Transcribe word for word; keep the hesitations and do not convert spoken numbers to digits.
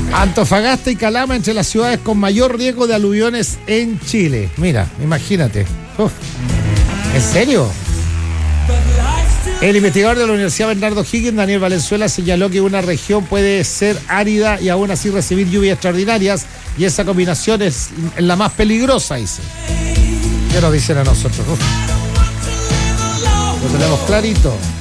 Antofagasta y Calama entre las ciudades con mayor riesgo de aluviones en Chile. Mira, imagínate. Uf. ¿En serio? El investigador de la Universidad Bernardo Higgins, Daniel Valenzuela, señaló que una región puede ser árida y aún así recibir lluvias extraordinarias, y esa combinación es la más peligrosa, dice. ¿Qué nos dicen a nosotros? Uf. Lo tenemos clarito.